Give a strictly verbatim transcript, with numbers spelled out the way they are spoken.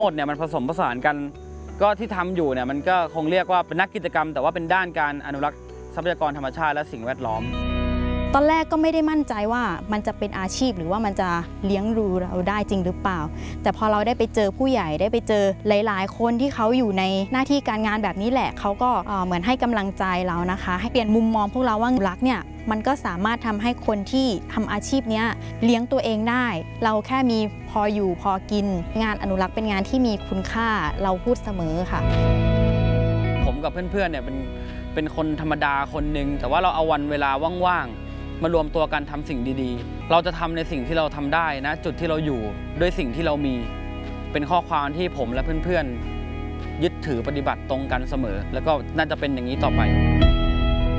หมดเนี่ยมันผสมผสานกันก็ที่ทำอยู่เนี่ยมันก็คงเรียกว่าเป็นนักกิจกรรมแต่ว่าเป็นด้านการอนุรักษ์ทรัพยากรธรรมชาติและสิ่งแวดล้อมตอนแรกก็ไม่ได้มั่นใจว่ามันจะเป็นอาชีพหรือว่ามันจะเลี้ยงดูเราได้จริงหรือเปล่าแต่พอเราได้ไปเจอผู้ใหญ่ได้ไปเจอหลายๆคนที่เขาอยู่ในหน้าที่การงานแบบนี้แหละเขาก็เหมือนให้กำลังใจเรานะคะให้เปลี่ยนมุมมองพวกเราว่าอนุรักษ์เนี่ยมันก็สามารถทำให้คนที่ทำอาชีพนี้เลี้ยงตัวเองได้เราแค่มีพออยู่พอกินงานอนุรักษ์เป็นงานที่มีคุณค่าเราพูดเสมอค่ะผมกับเพื่อนๆเนี่ยเป็นเป็นคนธรรมดาคนหนึ่งแต่ว่าเราเอาวันเวลาว่างๆมารวมตัวกันทำสิ่งดีๆเราจะทำในสิ่งที่เราทำได้นะจุดที่เราอยู่ด้วยสิ่งที่เรามีเป็นข้อความที่ผมและเพื่อนๆยึดถือปฏิบัติตรงกันเสมอแล้วก็น่าจะเป็นอย่างนี้ต่อไป